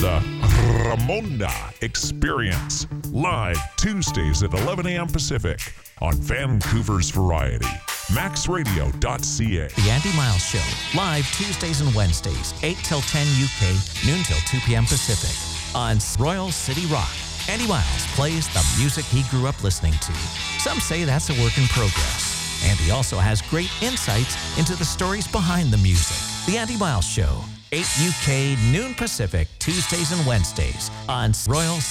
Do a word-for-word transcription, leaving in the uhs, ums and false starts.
the Ramonda Experience, live Tuesdays at eleven a.m. Pacific on Vancouver's Variety, max radio dot c a. The Andy Miles Show, live Tuesdays and Wednesdays, eight till ten U K, noon till two p.m. Pacific, on Royal City Rock. Andy Miles plays the music he grew up listening to. Some say that's a work in progress. Andy also has great insights into the stories behind the music. The Andy Miles Show, eight U K, noon Pacific, Tuesdays and Wednesdays on Royal